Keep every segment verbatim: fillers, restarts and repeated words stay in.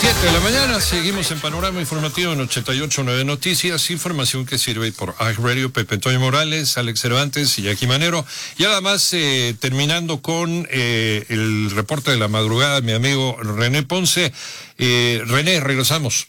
siete de la mañana, seguimos en Panorama Informativo en ochenta y ocho punto nueve Noticias, información que sirve por iHeartRadio, Pepe Antonio Morales, Alex Cervantes y Jackie Manero. Y además, eh, terminando con eh, el reporte de la madrugada, mi amigo René Ponce. Eh, René, regresamos.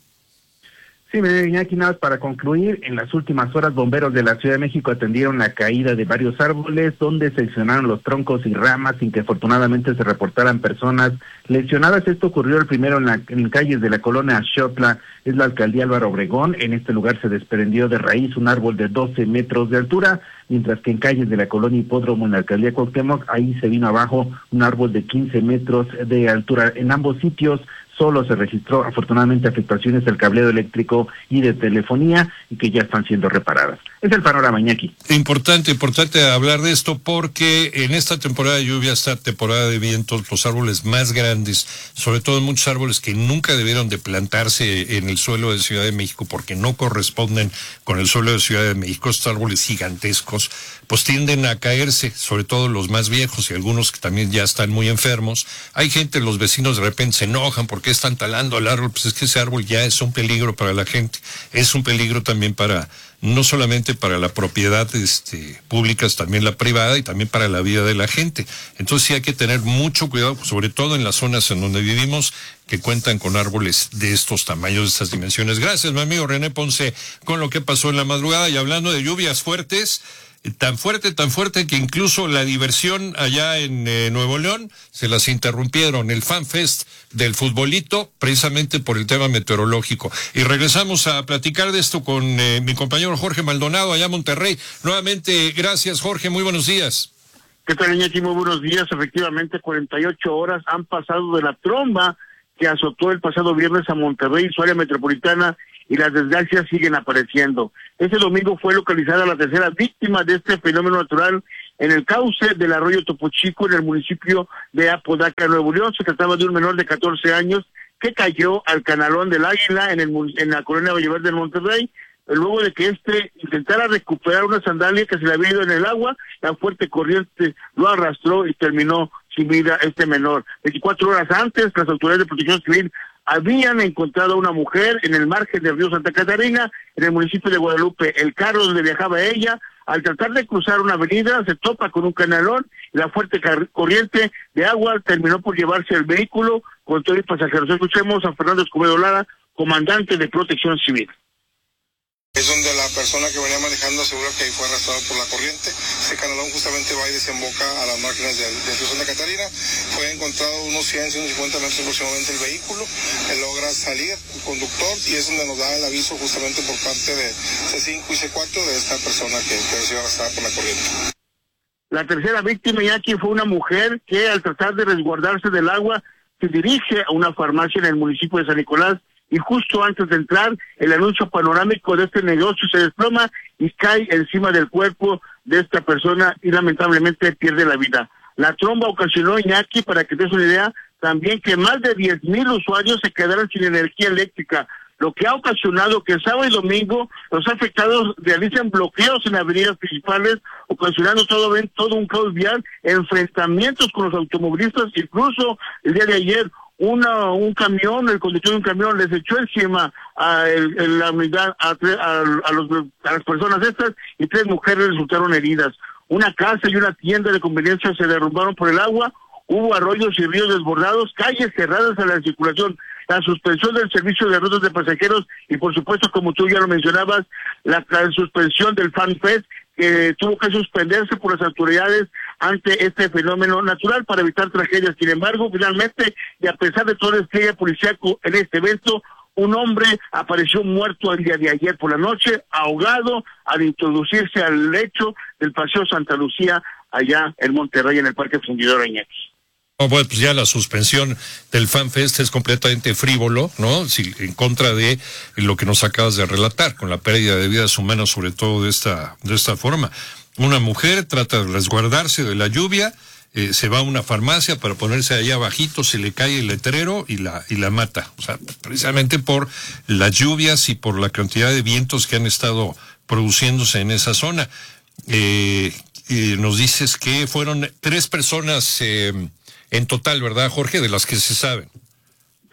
Sí, Iñaki, nada más para concluir, en las últimas horas bomberos de la Ciudad de México atendieron la caída de varios árboles donde seccionaron los troncos y ramas sin que afortunadamente se reportaran personas lesionadas. Esto ocurrió el primero en, la, en calles de la colonia Xotla, es la alcaldía Álvaro Obregón. En este lugar se desprendió de raíz un árbol de doce metros de altura, mientras que en calles de la colonia Hipódromo en la alcaldía Cuauhtémoc, ahí se vino abajo un árbol de quince metros de altura. En ambos sitios solo se registró afortunadamente afectaciones al cableado eléctrico y de telefonía y que ya están siendo reparadas. Es el panorama, Iñaki. Importante, importante hablar de esto porque en esta temporada de lluvia, esta temporada de vientos, los árboles más grandes, sobre todo muchos árboles que nunca debieron de plantarse en el suelo de Ciudad de México porque no corresponden con el suelo de Ciudad de México, estos árboles gigantescos, pues tienden a caerse, sobre todo los más viejos y algunos que también ya están muy enfermos. Hay gente, los vecinos de repente se enojan porque están talando el árbol, pues es que ese árbol ya es un peligro para la gente, es un peligro también para, no solamente para la propiedad este, pública, también la privada y también para la vida de la gente. Entonces sí hay que tener mucho cuidado, sobre todo en las zonas en donde vivimos, que cuentan con árboles de estos tamaños, de estas dimensiones. Gracias, mi amigo René Ponce, con lo que pasó en la madrugada. Y hablando de lluvias fuertes, tan fuerte, tan fuerte que incluso la diversión allá en eh, Nuevo León se las interrumpieron, el Fan Fest del futbolito, precisamente por el tema meteorológico. Y regresamos a platicar de esto con eh, mi compañero Jorge Maldonado allá en Monterrey. Nuevamente, gracias Jorge, muy buenos días. ¿Qué tal, Iñaki? Muy buenos días. Efectivamente, cuarenta y ocho horas han pasado de la tromba que azotó el pasado viernes a Monterrey y su área metropolitana, y las desgracias siguen apareciendo. Este domingo fue localizada la tercera víctima de este fenómeno natural en el cauce del arroyo Topo Chico, en el municipio de Apodaca, Nuevo León. Se trataba de un menor de catorce años que cayó al canalón del Águila en, el, en la colonia Valleverde de Monterrey, luego de que éste intentara recuperar una sandalia que se le había ido en el agua. La fuerte corriente lo arrastró y terminó sin vida este menor. veinticuatro horas antes, las autoridades de protección civil habían encontrado a una mujer en el margen del río Santa Catarina, en el municipio de Guadalupe. El carro donde viajaba ella, al tratar de cruzar una avenida, se topa con un canalón y la fuerte corriente de agua terminó por llevarse el vehículo con todos los pasajeros. Escuchemos a Fernando Escobedo Lara, comandante de Protección Civil. Es donde la persona que venía manejando asegura que fue arrastrado por la corriente. Ese canalón justamente va y desemboca a las márgenes del, del río Santa Catarina. Fue encontrado unos cien, ciento cincuenta metros aproximadamente el vehículo. Él logra salir, el conductor, y es donde nos da el aviso justamente por parte de C cinco y C cuatro de esta persona que, que ha sido arrastrada por la corriente. La tercera víctima, ya que fue una mujer que al tratar de resguardarse del agua se dirige a una farmacia en el municipio de San Nicolás, y justo antes de entrar, el anuncio panorámico de este negocio se desploma y cae encima del cuerpo de esta persona y lamentablemente pierde la vida. La tromba ocasionó, Iñaki, para que te des una idea, también que más de diez mil usuarios se quedaron sin energía eléctrica, lo que ha ocasionado que sábado y domingo los afectados realicen bloqueos en avenidas principales, ocasionando todo, todo un caos vial, enfrentamientos con los automovilistas. Incluso el día de ayer Una, un camión, el conductor de un camión les echó encima a el, el, la unidad, a, a, a, los, a las personas estas, y tres mujeres resultaron heridas. Una casa y una tienda de conveniencia se derrumbaron por el agua, hubo arroyos y ríos desbordados, calles cerradas a la circulación, la suspensión del servicio de rutas de pasajeros y, por supuesto, como tú ya lo mencionabas, la, la suspensión del Fan Fest, que tuvo que suspenderse por las autoridades ante este fenómeno natural para evitar tragedias. Sin embargo, finalmente, y a pesar de todo el despliegue policíaco en este evento, un hombre apareció muerto el día de ayer por la noche, ahogado al introducirse al lecho del Paseo Santa Lucía, allá en Monterrey, en el Parque Fundidora, Iñaki. Oh, bueno, pues ya la suspensión del Fan Fest es completamente frívolo, ¿no? Si, en contra de lo que nos acabas de relatar, con la pérdida de vidas humanas, sobre todo de esta, de esta forma. Una mujer trata de resguardarse de la lluvia, eh, se va a una farmacia para ponerse allá abajito, se le cae el letrero y la, y la mata. O sea, precisamente por las lluvias y por la cantidad de vientos que han estado produciéndose en esa zona. Eh, eh, nos dices que fueron tres personas, eh, en total, ¿verdad, Jorge? De las que se saben.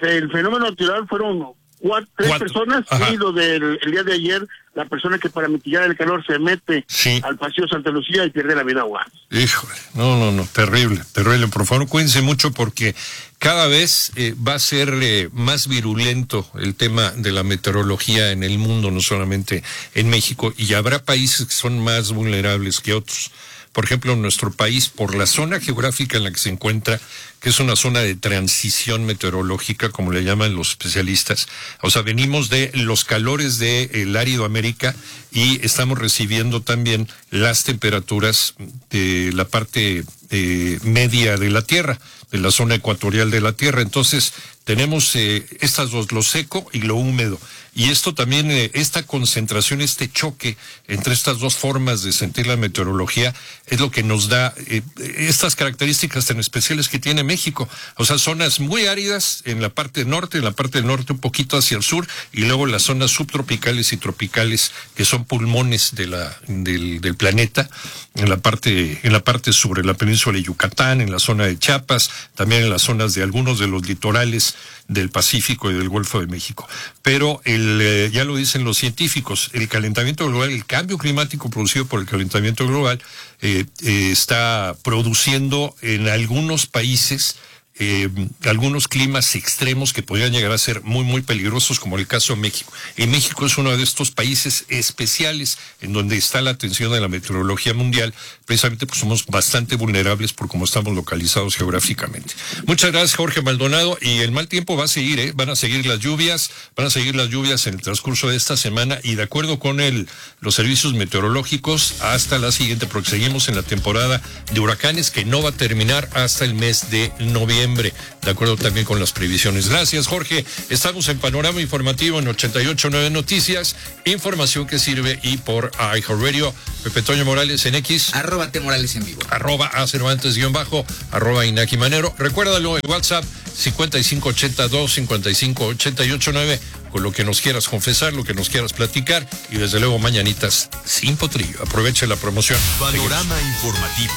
el fenómeno natural fueron cuatro, tres Cuatro. personas, Ajá. y lo del el día de ayer, la persona que para mitigar el calor se mete Sí. al Paseo Santa Lucía y pierde la vida agua. Híjole, no, no, no, terrible, terrible. Por favor, cuídense mucho porque cada vez eh, va a ser eh, más virulento el tema de la meteorología en el mundo, no solamente en México, y habrá países que son más vulnerables que otros. Por ejemplo, en nuestro país, por la zona geográfica en la que se encuentra, que es una zona de transición meteorológica, como le llaman los especialistas. O sea, venimos de los calores del árido América y estamos recibiendo también las temperaturas de la parte eh, media de la Tierra, de la zona ecuatorial de la Tierra. Entonces, tenemos eh, estas dos, lo seco y lo húmedo. Y esto también, eh, esta concentración, este choque entre estas dos formas de sentir la meteorología es lo que nos da eh, estas características tan especiales que tiene México. O sea, zonas muy áridas en la parte norte, en la parte del norte un poquito hacia el sur, y luego las zonas subtropicales y tropicales que son pulmones de la, del, del planeta, en la parte, en la parte sur, en la península de Yucatán, en la zona de Chiapas, también en las zonas de algunos de los litorales del Pacífico y del Golfo de México. Pero el, eh, ya lo dicen los científicos, el calentamiento global, el cambio climático producido por el calentamiento global eh, eh, está produciendo en algunos países eh, algunos climas extremos que podrían llegar a ser muy, muy peligrosos, como el caso de México. Y México es uno de estos países especiales en donde está la atención de la meteorología mundial, precisamente porque somos bastante vulnerables por cómo estamos localizados geográficamente. Muchas gracias, Jorge Maldonado, y el mal tiempo va a seguir, ¿eh? Van a seguir las lluvias, van a seguir las lluvias en el transcurso de esta semana, y de acuerdo con el, los servicios meteorológicos, hasta la siguiente, porque seguimos en la temporada de huracanes que no va a terminar hasta el mes de noviembre. De acuerdo también con las previsiones. Gracias, Jorge. Estamos en Panorama Informativo en ochenta y ocho punto nueve Noticias, información que sirve, y por iHeartRadio. Pepe Toño Morales en X. Arroba T Morales en vivo. Arroba A Cervantes guión bajo, arroba Inaki Manero. Recuérdalo, el WhatsApp cincuenta y cinco ochenta y dos cincuenta y cinco ochenta y ocho nueve, con lo que nos quieras confesar, lo que nos quieras platicar, y desde luego mañanitas sin potrillo. Aproveche la promoción. Panorama Informativo.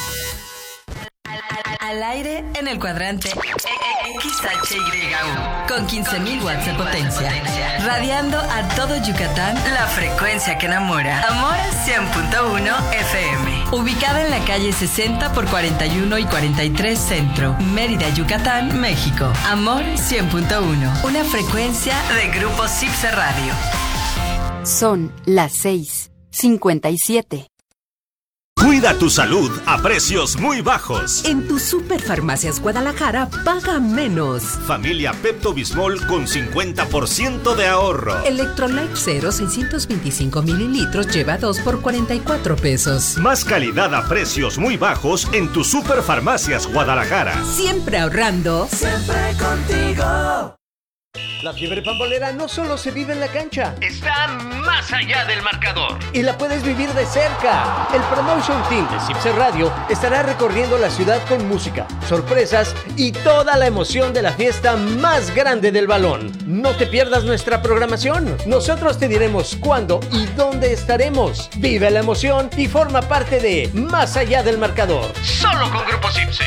Al aire en el cuadrante X H Y U con quince mil watts de potencia, radiando a todo Yucatán, la frecuencia que enamora. Amor cien punto uno F M, ubicada en la calle sesenta por cuarenta y uno y cuarenta y tres Centro, Mérida, Yucatán, México. Amor cien punto uno, una frecuencia de Grupo Cipse Radio. Son las seis cincuenta y siete. Cuida tu salud a precios muy bajos. En tu Superfarmacias Guadalajara, paga menos. Familia Pepto Bismol con cincuenta por ciento de ahorro. Electrolyte Cero, seiscientos veinticinco mililitros, lleva dos por cuarenta y cuatro pesos. Más calidad a precios muy bajos en tu Superfarmacias Guadalajara. Siempre ahorrando. Siempre contigo. La fiebre pambolera no solo se vive en la cancha, está más allá del marcador y la puedes vivir de cerca. El Promotion Team de Cipse Radio estará recorriendo la ciudad con música, sorpresas y toda la emoción de la fiesta más grande del balón. No te pierdas nuestra programación. Nosotros te diremos cuándo y dónde estaremos. Vive la emoción y forma parte de Más allá del marcador. Solo con Grupo Cipse.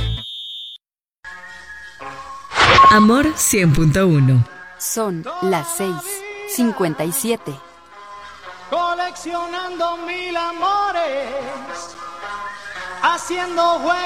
Amor cien punto uno. Son las seis cincuenta y siete. Coleccionando mil amores, haciendo juegos.